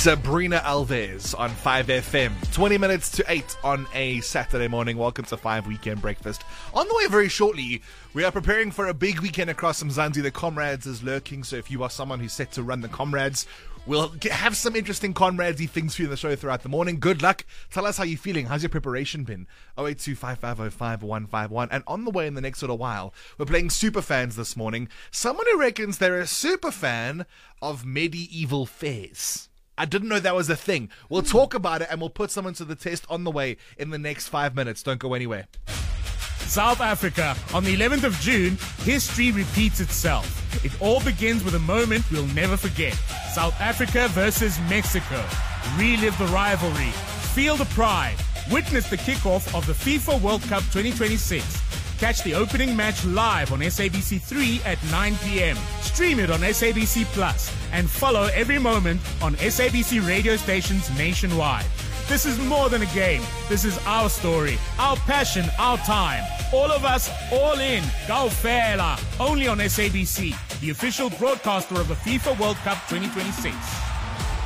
Sabrina Alves on 5FM. 20 minutes to 8 on a Saturday morning. Welcome to 5 Weekend Breakfast. On the way very shortly, we are preparing for a big weekend across Mzansi. The Comrades is lurking, so if you are someone who's set to run the Comrades, we'll have some interesting Comrades-y things for you in the show throughout the morning. Good luck. Tell us how you're feeling. How's your preparation been? 082-5505-151. And on the way in the next little while, we're playing super fans this morning. Someone who reckons they're a super fan of medieval fairs. I didn't know that was a thing. We'll talk about it and we'll put someone to the test on the way in the next 5 minutes. Don't go anywhere. South Africa. On the 11th of June, history repeats itself. It all begins with a moment we'll never forget. South Africa versus Mexico. Relive the rivalry. Feel the pride. Witness the kickoff of the FIFA World Cup 2026. Catch the opening match live on SABC3 at 9 p.m. Stream it on SABC Plus and follow every moment on SABC radio stations nationwide. This is more than a game. This is our story, our passion, our time. All of us, all in. Go Fela. Only on SABC, the official broadcaster of the FIFA World Cup 2026.